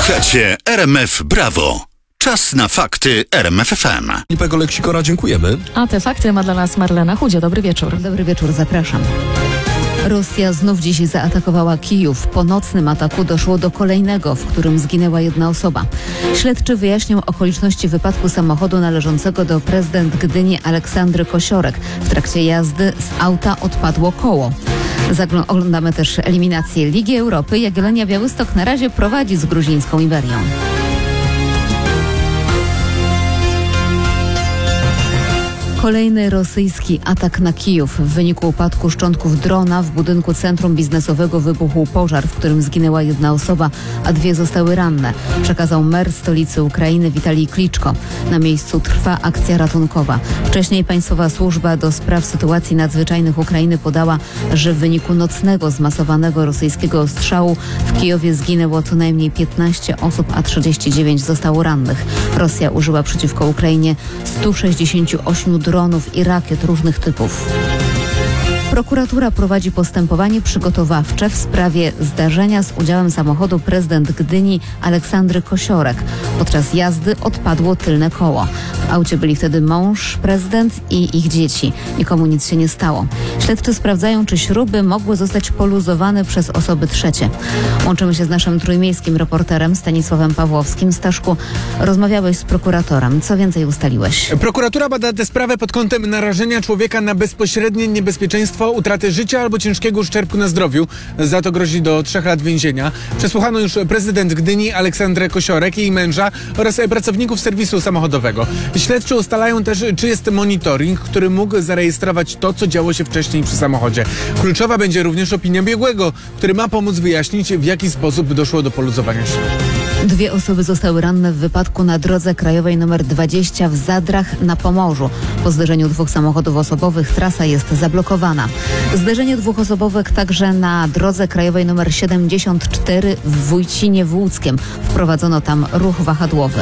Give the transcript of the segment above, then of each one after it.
Słuchacie RMF Brawo. Czas na fakty RMF FM. Filipego Leksikora, dziękujemy. A te fakty ma dla nas Marlena Chudzie. Dobry wieczór. Dobry wieczór, zapraszam. Rosja znów dziś zaatakowała Kijów. Po nocnym ataku doszło do kolejnego, w którym zginęła jedna osoba. Śledczy wyjaśnią okoliczności wypadku samochodu należącego do prezydent Gdyni Aleksandry Kosiorek. W trakcie jazdy z auta odpadło koło. Oglądamy też eliminację Ligi Europy. Jagiellonia Białystok na razie prowadzi z gruzińską Iberią. Kolejny rosyjski atak na Kijów. W wyniku upadku szczątków drona w budynku centrum biznesowego wybuchł pożar, w którym zginęła jedna osoba, a dwie zostały ranne. Przekazał mer stolicy Ukrainy Witalij Kliczko. Na miejscu trwa akcja ratunkowa. Wcześniej Państwowa Służba do Spraw Sytuacji Nadzwyczajnych Ukrainy podała, że w wyniku nocnego zmasowanego rosyjskiego ostrzału w Kijowie zginęło co najmniej 15 osób, a 39 zostało rannych. Rosja użyła przeciwko Ukrainie 168 dronów i rakiet różnych typów. Prokuratura prowadzi postępowanie przygotowawcze w sprawie zdarzenia z udziałem samochodu prezydent Gdyni Aleksandry Kosiorek. Podczas jazdy odpadło tylne koło. W aucie byli wtedy mąż, prezydent i ich dzieci. Nikomu nic się nie stało. Śledczy sprawdzają, czy śruby mogły zostać poluzowane przez osoby trzecie. Łączymy się z naszym trójmiejskim reporterem Stanisławem Pawłowskim. Staszku, rozmawiałeś z prokuratorem. Co więcej ustaliłeś? Prokuratura bada tę sprawę pod kątem narażenia człowieka na bezpośrednie niebezpieczeństwo utraty życia albo ciężkiego uszczerbku na zdrowiu. Za to grozi do 3 lat więzienia. Przesłuchano już prezydent Gdyni Aleksandrę Kosiorek, jej męża oraz pracowników serwisu samochodowego. Śledczy ustalają też, czy jest monitoring, który mógł zarejestrować to, co działo się wcześniej przy samochodzie. Kluczowa będzie również opinia biegłego, który ma pomóc wyjaśnić, w jaki sposób doszło do poluzowania się. 2 osoby zostały ranne w wypadku na drodze krajowej nr 20 w Zadrach na Pomorzu. Po zderzeniu 2 samochodów osobowych trasa jest zablokowana. Zderzenie 2 osobowych także na drodze krajowej nr 74 w Wójcinie Łódzkiem. Wprowadzono tam ruch wahadłowy.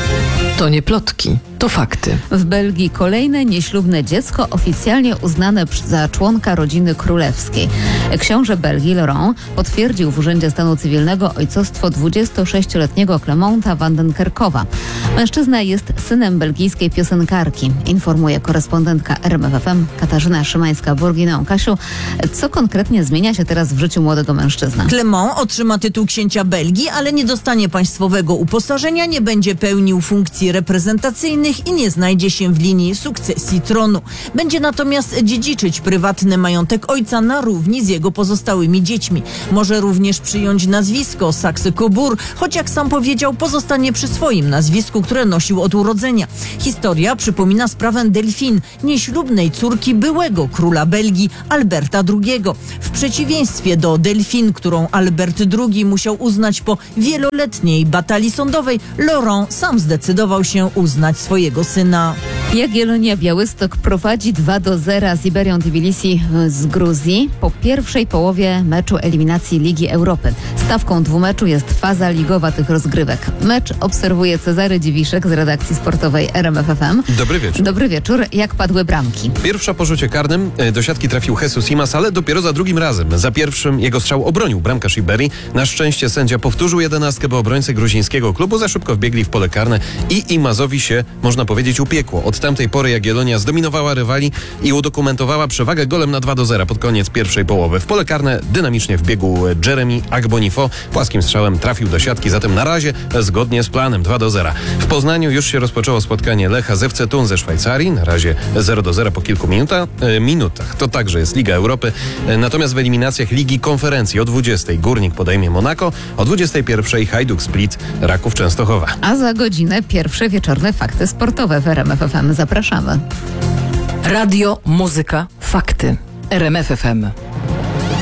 To nie plotki, to fakty. W Belgii kolejne nieślubne dziecko oficjalnie uznane za członka rodziny królewskiej. Książę Belgii Laurent potwierdził w Urzędzie Stanu Cywilnego ojcostwo 26-letniego Clemonta Vandenkerkowa. Mężczyzna jest synem belgijskiej piosenkarki, informuje korespondentka RMF FM Katarzyna Szymańska-Bourguignon. Kasiu, co konkretnie zmienia się teraz w życiu młodego mężczyzny? Clement otrzyma tytuł księcia Belgii, ale nie dostanie państwowego uposażenia, nie będzie pełnił funkcji reprezentacyjnych i nie znajdzie się w linii sukcesji tronu. Będzie natomiast dziedziczyć prywatny majątek ojca na równi z jego pozostałymi dziećmi. Może również przyjąć nazwisko Saxe-Cobourg, choć jak sam powiedział, pozostanie przy swoim nazwisku, które nosił od urodzenia. Historia przypomina sprawę Delphine, nieślubnej córki byłego króla Belgii Alberta II. W przeciwieństwie do Delphine, którą Albert II musiał uznać po wieloletniej batalii sądowej, Laurent sam zdecydował się uznać swojego syna. Jagiellonia Białystok prowadzi 2-0 z Iberią Tbilisi z Gruzji po pierwszej połowie meczu eliminacji Ligi Europy. Stawką dwumeczu jest faza ligowa tych rozgrywek. Mecz obserwuje Cezary Dziwiszek z redakcji sportowej RMF FM. Dobry wieczór. Dobry wieczór. Jak padły bramki? Pierwsza po rzucie karnym do siatki trafił Jesus Imas, ale dopiero za drugim razem. Za pierwszym jego strzał obronił bramkarz Iberii. Na szczęście sędzia powtórzył 11, bo obrońcy gruzińskiego klubu za szybko wbiegli w pole karne i Imazowi się, można powiedzieć, upiekło. Od tamtej pory Jagiellonia zdominowała rywali i udokumentowała przewagę golem na 2-0 pod koniec pierwszej połowy. W pole karne dynamicznie wbiegł Jeremy Agbonifo. Płaskim strzałem trafił do siatki, zatem na razie zgodnie z planem 2-0. W Poznaniu już się rozpoczęło spotkanie Lecha z FC Thun ze Szwajcarii. Na razie 0-0 po kilku minutach. To także jest Liga Europy. Natomiast w eliminacjach Ligi Konferencji o 20 Górnik podejmie Monako, o 21 Hajduk Split Raków Częstochowa. A za godzinę pierwsze wieczorne fakty sportowe w RMF FM. Zapraszamy. Radio, muzyka, fakty. RMF FM.